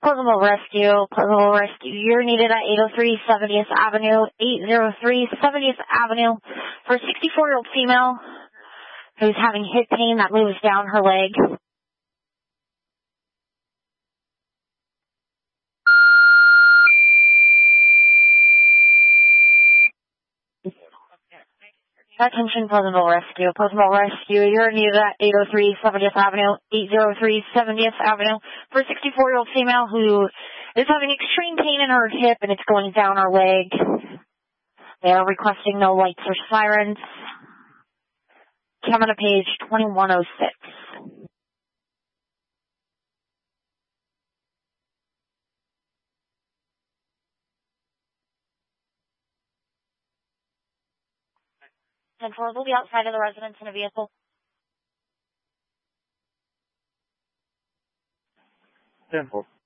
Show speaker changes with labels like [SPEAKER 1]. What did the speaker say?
[SPEAKER 1] Pleasantville Rescue, you're needed at 803 70th Avenue, 803 70th Avenue for a 64-year-old female who's having hip pain that moves down her leg. Attention, Pleasantville Rescue, you're needed at 803 70th Avenue, 803 70th Avenue for a 64-year-old female who is having extreme pain in her hip and it's going down her leg. They are requesting no lights or sirens. Come on to page 2106. And fours will be outside of the residence in a vehicle.
[SPEAKER 2] 10-4.